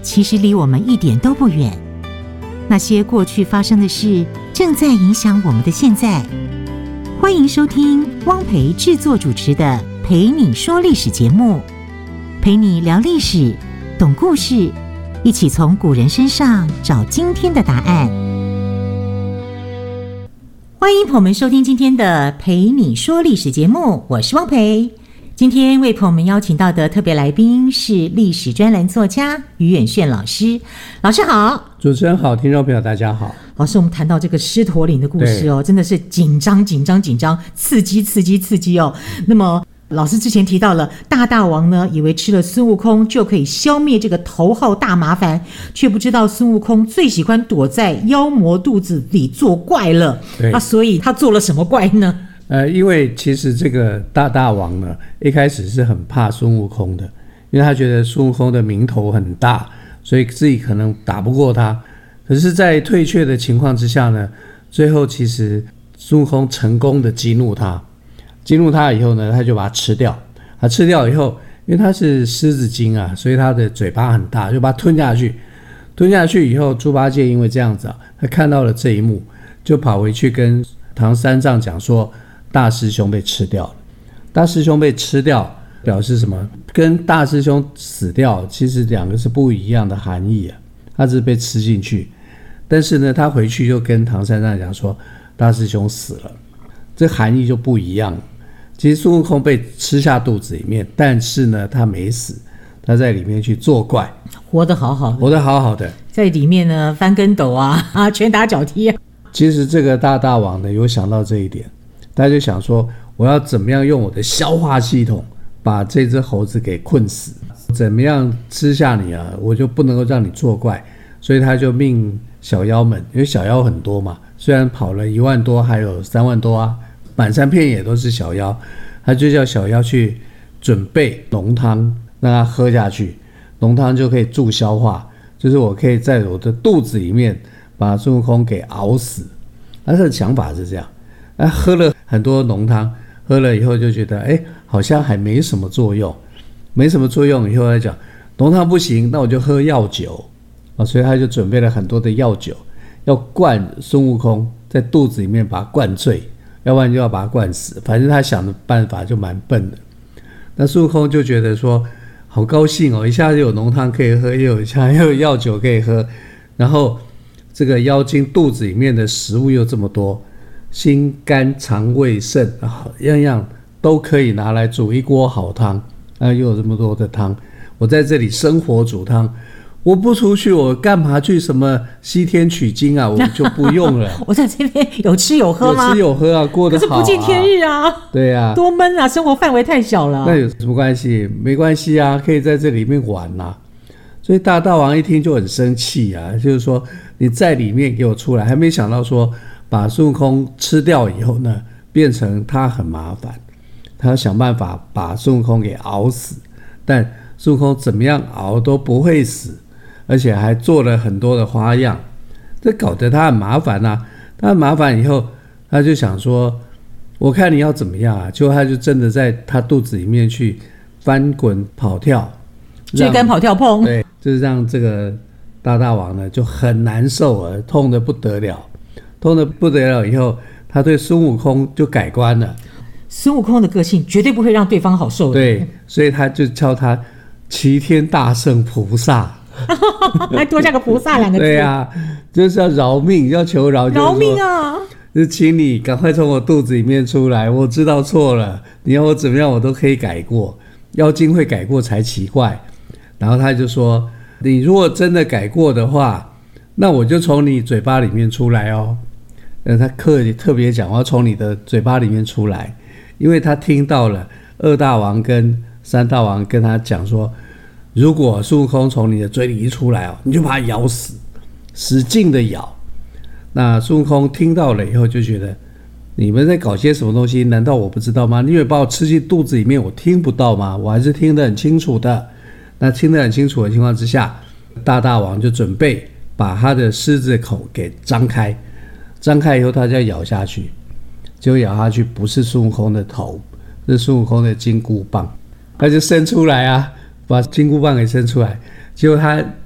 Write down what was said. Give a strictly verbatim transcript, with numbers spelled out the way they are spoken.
其实离我们一点都不远。那些过去发生的事，正在影响我们的现在。欢迎收听汪培制作主持的《陪你说历史》节目，陪你聊历史，懂故事，一起从古人身上找今天的答案。欢迎朋友们收听今天的《陪你说历史》节目，我是汪培。今天为朋友们邀请到的特别来宾是历史专栏作家于远炫老师。老师好。 主持人好，听众朋友大家好。 老师，我们谈到这个狮驼岭的故事哦，真的是紧张紧张紧张，刺激刺激刺激哦。那么老师之前提到了大大王呢，以为吃了孙悟空就可以消灭这个头号大麻烦，却不知道孙悟空最喜欢躲在妖魔肚子里作怪了。那所以他做了什么怪呢？ 呃，因为其实这个大大王呢，一开始是很怕孙悟空的，因为他觉得孙悟空的名头很大，所以自己可能打不过他。可是在退却的情况之下呢，最后其实孙悟空成功的激怒他，激怒他以后呢，他就把他吃掉。他吃掉以后，因为他是狮子精啊，所以他的嘴巴很大，就把他吞下去。吞下去以后，猪八戒因为这样子啊，他看到了这一幕，就跑回去跟唐三藏讲说，大师兄被吃掉了。大师兄被吃掉表示什么？跟大师兄死掉其实两个是不一样的含义啊。他只是被吃进去，但是呢，他回去就跟唐三藏讲说，大师兄死了，这含义就不一样了。其实孙悟空被吃下肚子里面，但是呢，他没死，他在里面去作怪， 活得好好的， 活得好好的， 在里面呢翻跟斗啊，啊拳打脚踢啊。 其实这个大大王呢有想到这一点，他就想说，我要怎么样用我的消化系统把这只猴子给困死，怎么样吃下你啊，我就不能够让你作怪。所以他就命小妖们，因为小妖很多嘛，虽然跑了一万多还有三万多啊，满山遍野都是小妖，他就叫小妖去准备浓汤让他喝下去，浓汤就可以助消化，就是我可以在我的肚子里面把孙悟空给熬死。他的想法是这样，他喝了很多浓汤，喝了以后就觉得哎，好像还没什么作用，没什么作用以后来讲，浓汤不行，那我就喝药酒。哦、所以他就准备了很多的药酒，要灌孙悟空在肚子里面把他灌醉，要不然就要把他灌死。反正他想的办法就蛮笨的。那孙悟空就觉得说好高兴哦，一下子有浓汤可以喝，又有一下又有药酒可以喝，然后这个妖精肚子里面的食物又这么多，心肝肠胃肾样样都可以拿来煮一锅好汤，啊，又有这么多的汤，我在这里生火煮汤，我不出去，我干嘛去什么西天取经啊？我就不用了。 我在这边有吃有喝吗？ 有吃有喝啊，过得好、啊。 可是不见天日啊。 对啊， 多闷啊，生活范围太小了。 那有什么关系？没关系啊，可以在这里面玩啊。所以大大王一听就很生气啊，就是说你在里面给我出来，还没想到说把孙悟空吃掉以后呢，变成他很麻烦，他要想办法把孙悟空给熬死，但孙悟空怎么样熬都不会死。而且还做了很多的花样，这搞得他很麻烦啊。他很麻烦以后，他就想说，我看你要怎么样啊？结果他就真的在他肚子里面去翻滚跑跳， 追赶跑跳碰， 对，就是让这个大大王呢就很难受了，痛得不得了，痛得不得了以后，他对孙悟空就改观了。 孙悟空的个性绝对不会让对方好受的， 对，所以他就叫他齐天大圣菩萨。 还多加个菩萨两个字。 对啊，就是要饶命，要求饶， 饶命啊！ 就请你赶快从我肚子里面出来，我知道错了，你要我怎么样我都可以改过，妖精会改过才奇怪。然后他就说，你如果真的改过的话，那我就从你嘴巴里面出来哦。呃，他特特别讲，我要从你的嘴巴里面出来，因为他听到了二大王跟三大王跟他讲说，如果孙悟空从你的嘴里一出来哦，你就把他咬死，使劲的咬。那孙悟空听到了以后就觉得，你们在搞些什么东西？难道我不知道吗？你以为把我吃进肚子里面，我听不到吗？我还是听得很清楚的。那听得很清楚的情况之下，大大王就准备把他的狮子口给张开，张开以后他就要咬下去，结果咬下去不是孙悟空的头，是孙悟空的金箍棒，他就伸出来啊。把金箍棒给伸出来，结果他